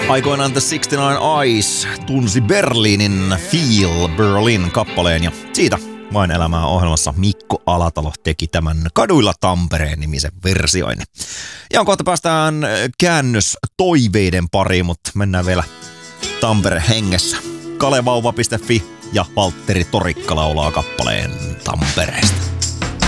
Aikoinaan The 69 Eyes tunsi Berliinin Feel Berlin -kappaleen ja siitä Vain elämää -ohjelmassa Mikko Alatalo teki tämän Kaduilla Tampereen -nimisen versioinnin. Ja kohta päästään käännöstoiveiden pariin, mutta mennään vielä Tampere hengessä. Kalevauva.fi ja Valtteri Torikka laulaa kappaleen Tampereesta.